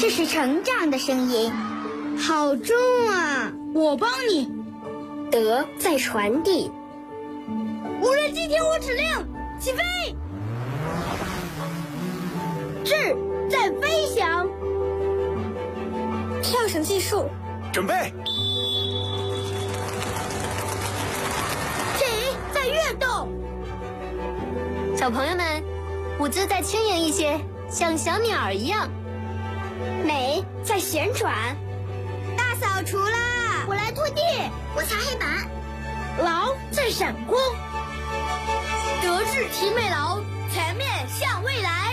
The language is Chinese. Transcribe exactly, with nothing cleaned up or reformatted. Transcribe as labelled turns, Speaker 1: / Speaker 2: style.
Speaker 1: 这是成长的声音。
Speaker 2: 好重啊！
Speaker 3: 我帮你。
Speaker 4: 德在传递。
Speaker 2: 无人机听我指令，起飞！智在飞翔。
Speaker 3: 跳绳计数。
Speaker 5: 准备。
Speaker 2: 体在跃动。
Speaker 6: 小朋友们，舞姿再轻盈一些，像小鸟儿一样。
Speaker 4: 美在旋转。
Speaker 2: 大扫除啦！
Speaker 1: 我来拖地，我擦黑板。
Speaker 2: 劳在闪光。德智体美劳，全面向未来。